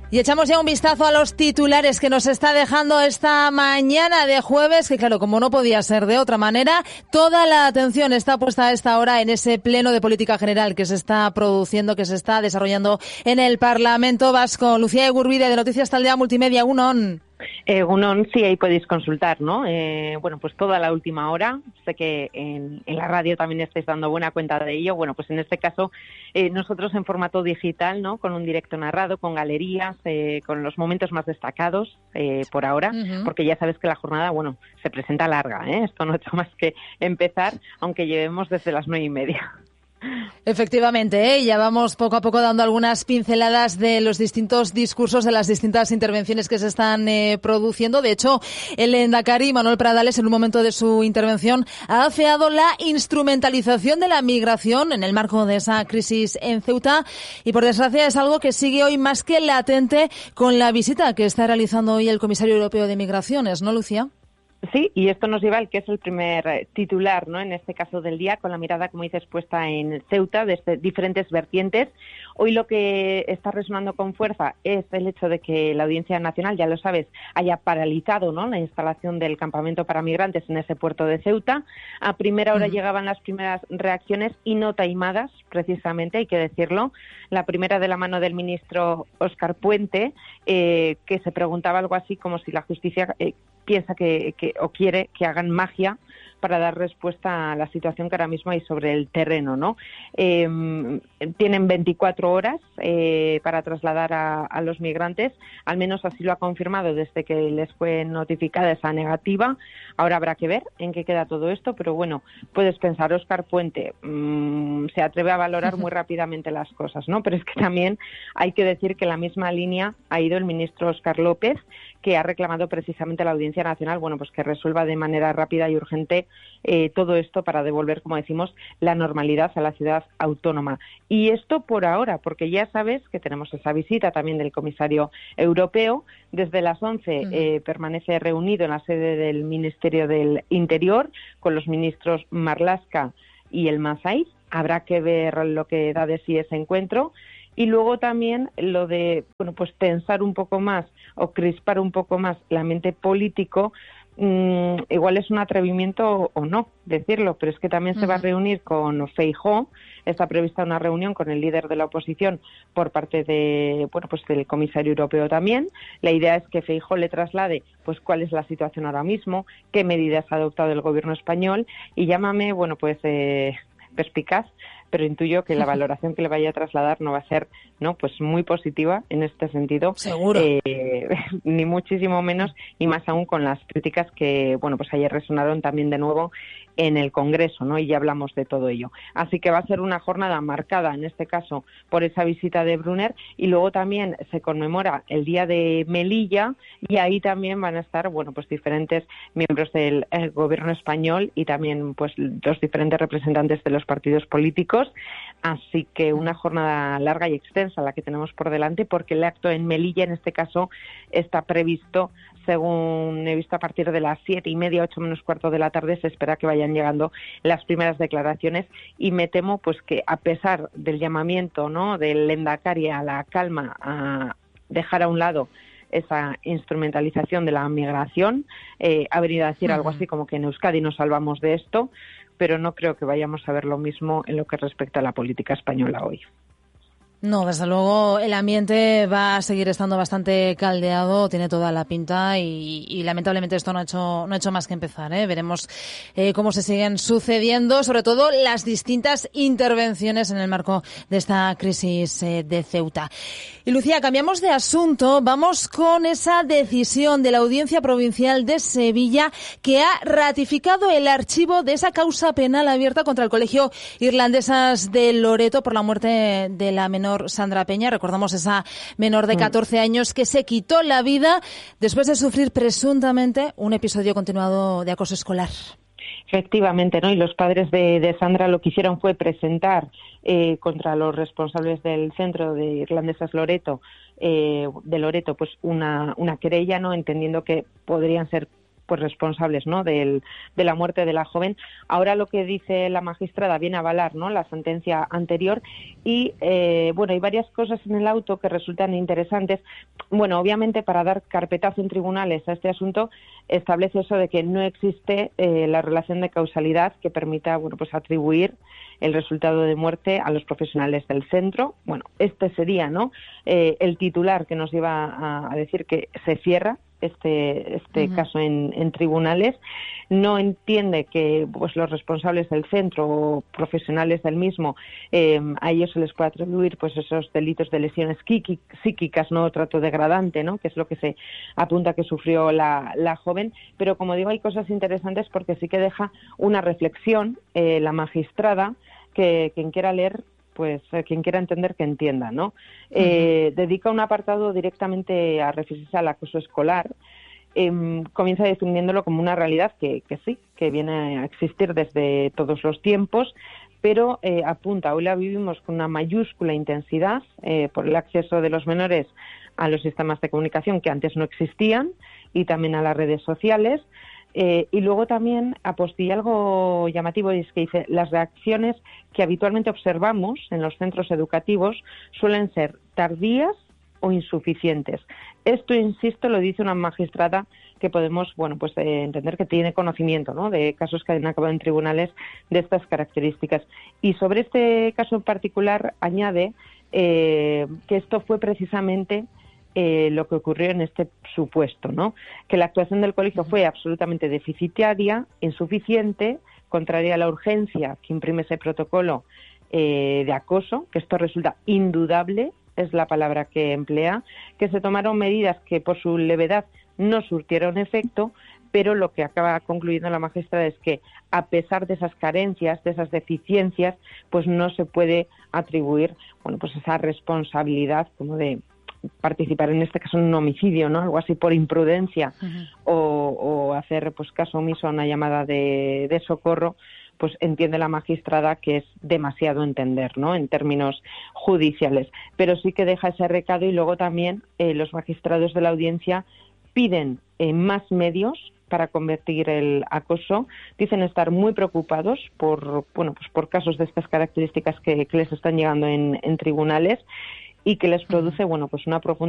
Y echamos ya un vistazo a los titulares que nos está dejando esta mañana de jueves, que claro, como no podía ser de otra manera, toda la atención está puesta a esta hora en ese pleno de política general que se está produciendo, que se está desarrollando en el Parlamento Vasco. Lucía Egurbide, de Noticias Taldea Multimedia, Egunon. Egunon, sí, ahí podéis consultar, ¿no? Bueno, pues toda la última hora. Sé que en la radio también estáis dando buena cuenta de ello. Bueno, pues en este caso nosotros en formato digital, ¿no? Con un directo narrado, con galerías, con los momentos más destacados por ahora, porque ya sabes que la jornada, bueno, se presenta larga, ¿eh? Esto no ha hecho más que empezar, aunque llevemos desde las 9:30. Efectivamente, ya vamos poco a poco dando algunas pinceladas de los distintos discursos, de las distintas intervenciones que se están produciendo. De hecho, el lehendakari Manuel Pradales, en un momento de su intervención, ha afeado la instrumentalización de la migración en el marco de esa crisis en Ceuta y, por desgracia, es algo que sigue hoy más que latente con la visita que está realizando hoy el comisario europeo de Migraciones, ¿no, Lucía? Sí, y esto nos lleva al que es el primer titular, ¿no? En este caso del día, con la mirada, como dices, puesta en Ceuta, desde diferentes vertientes. Hoy lo que está resonando con fuerza es el hecho de que la Audiencia Nacional, ya lo sabes, haya paralizado, ¿no?, la instalación del campamento para migrantes en ese puerto de Ceuta. A primera hora llegaban las primeras reacciones y no taimadas, precisamente, hay que decirlo. La primera de la mano del ministro Óscar Puente, que se preguntaba algo así como si la justicia piensa que o quiere que hagan magia para dar respuesta a la situación que ahora mismo hay sobre el terreno, ¿no? Tienen 24 horas para trasladar a los migrantes, al menos así lo ha confirmado desde que les fue notificada esa negativa. Ahora habrá que ver en qué queda todo esto, pero bueno, puedes pensar, Óscar Puente se atreve a valorar muy rápidamente las cosas, ¿no? Pero es que también hay que decir que en la misma línea ha ido el ministro Óscar López, que ha reclamado precisamente a la Audiencia Nacional, bueno, pues que resuelva de manera rápida y urgente todo esto para devolver, como decimos, la normalidad a la ciudad autónoma. Y esto por ahora, porque ya sabes que tenemos esa visita también del comisario europeo. Desde las 11 permanece reunido en la sede del Ministerio del Interior con los ministros Marlaska y el Masaiz. Habrá que ver lo que da de sí ese encuentro. Y luego también lo de, bueno, pues tensar un poco más o crispar un poco más el ambiente político, igual es un atrevimiento o no decirlo, pero es que también se va a reunir con Feijóo. Está prevista una reunión con el líder de la oposición por parte de, bueno, pues del comisario europeo también. La idea es que Feijóo le traslade pues cuál es la situación ahora mismo, qué medidas ha adoptado el gobierno español y llámame, bueno, pues perspicaz, pero intuyo que la valoración que le vaya a trasladar no va a ser, no, pues muy positiva en este sentido. Seguro. Ni muchísimo menos, y más aún con las críticas que, bueno, pues ayer resonaron también de nuevo en el Congreso, ¿no? Y ya hablamos de todo ello. Así que va a ser una jornada marcada, en este caso, por esa visita de Brunner, y luego también se conmemora el Día de Melilla, y ahí también van a estar, bueno, pues diferentes miembros del gobierno español y también, pues, los diferentes representantes de los partidos políticos. Así que una jornada larga y extensa la que tenemos por delante, porque el acto en Melilla, en este caso, está previsto, según he visto, a partir de las 7:30, 8 menos cuarto de la tarde. Se espera que vayan llegando las primeras declaraciones y me temo pues que, a pesar del llamamiento, ¿no?, del lehendakari a la calma, a dejar a un lado esa instrumentalización de la migración, ha venido a decir algo así como que en Euskadi nos salvamos de esto, pero no creo que vayamos a ver lo mismo en lo que respecta a la política española hoy. No, desde luego el ambiente va a seguir estando bastante caldeado, tiene toda la pinta y lamentablemente esto no ha hecho más que empezar, ¿eh? Veremos cómo se siguen sucediendo, sobre todo las distintas intervenciones en el marco de esta crisis de Ceuta. Y Lucía, cambiamos de asunto, vamos con esa decisión de la Audiencia Provincial de Sevilla que ha ratificado el archivo de esa causa penal abierta contra el Colegio Irlandesas de Loreto por la muerte de la menor Sandra Peña. Recordamos esa menor de 14 años que se quitó la vida después de sufrir presuntamente un episodio continuado de acoso escolar. Efectivamente, ¿no? Y los padres de Sandra lo que hicieron fue presentar contra los responsables del centro de Irlandesas de Loreto, pues una querella, ¿no?, entendiendo que podrían ser pues responsables, ¿no?, de la muerte de la joven. Ahora lo que dice la magistrada viene a avalar, ¿no?, la sentencia anterior y, bueno, hay varias cosas en el auto que resultan interesantes. Bueno, obviamente para dar carpetazo en tribunales a este asunto establece eso de que no existe la relación de causalidad que permita, bueno, pues atribuir el resultado de muerte a los profesionales del centro. Bueno, este sería, ¿no?, el titular que nos lleva a decir que se cierra este caso en tribunales. No entiende que pues los responsables del centro o profesionales del mismo, a ellos se les puede atribuir pues esos delitos de lesiones psíquicas, no trato degradante, ¿no?, que es lo que se apunta que sufrió la joven. Pero como digo, hay cosas interesantes porque sí que deja una reflexión la magistrada, que quien quiera leer, pues quien quiera entender que entienda, ¿no? Dedica un apartado directamente a referirse al acoso escolar. Comienza definiéndolo como una realidad que sí, que viene a existir desde todos los tiempos, pero apunta, hoy la vivimos con una mayúscula intensidad por el acceso de los menores a los sistemas de comunicación que antes no existían y también a las redes sociales. Y luego también apostilla algo llamativo, y es que dice: las reacciones que habitualmente observamos en los centros educativos suelen ser tardías o insuficientes. Esto, insisto, lo dice una magistrada que podemos, bueno, pues entender que tiene conocimiento, ¿no?, de casos que han acabado en tribunales de estas características. Y sobre este caso en particular añade que esto fue precisamente lo que ocurrió en este supuesto, ¿no?, que la actuación del colegio fue absolutamente deficitaria, insuficiente, contraria a la urgencia que imprime ese protocolo de acoso, que esto resulta indudable, es la palabra que emplea, que se tomaron medidas que por su levedad no surtieron efecto, pero lo que acaba concluyendo la magistrada es que a pesar de esas carencias, de esas deficiencias, pues no se puede atribuir, bueno, pues esa responsabilidad como de participar en este caso en un homicidio, ¿no?, algo así por imprudencia, o hacer pues caso omiso a una llamada de socorro. Pues entiende la magistrada que es demasiado entender, ¿no?, en términos judiciales. Pero sí que deja ese recado, y luego también los magistrados de la audiencia piden más medios para combatir el acoso. Dicen estar muy preocupados por, bueno, pues por casos de estas características que les están llegando en tribunales, y que les produce, bueno, pues una profunda